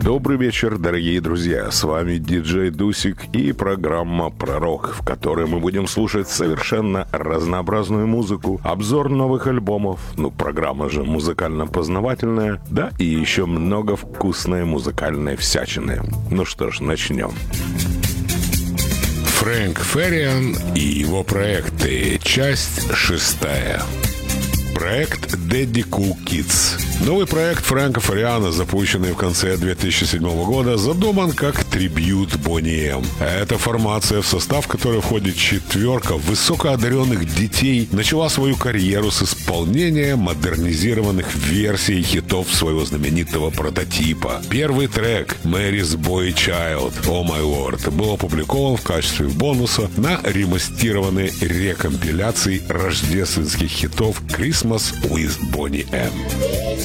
Добрый вечер, дорогие друзья. С вами диджей Дусик и программа «Пророк», в которой мы будем слушать совершенно разнообразную музыку, обзор новых альбомов, программа же музыкально-познавательная, да и еще много вкусной музыкальной всячины. Ну что ж, начнем. Фрэнк Ферриан и его проекты. Часть 6. Проект Daddy Cool Kids. Новый проект Фрэнка Ферриана, запущенный в конце 2007 года, задуман как трибьют Бонни М. Эта формация, в состав которой входит 4 высокоодаренных детей, начала свою карьеру с исполнения модернизированных версий хитов своего знаменитого прототипа. Первый трек «Mary's Boy Child» «Oh My Lord» был опубликован в качестве бонуса на ремастированной рекомпиляции рождественских хитов «Christmas with Bonnie M».